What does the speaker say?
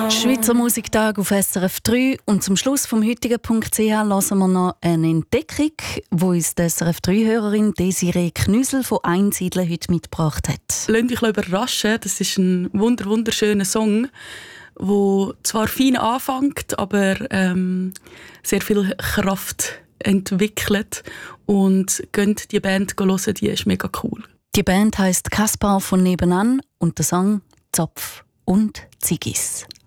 Schweizer Musiktag auf SRF 3 und zum Schluss vom heutigen.ch hören wir noch eine Entdeckung, die uns die SRF 3-Hörerin Desiree Knüsel von Einsiedeln heute mitgebracht hat. Lasst euch überraschen, das ist ein wunderschöner Song, der zwar fein anfängt, aber sehr viel Kraft entwickelt. Und geht die Band hören, die ist mega cool. Die Band heisst Kaspar von nebenan und der Song «Zopf und Ziggis».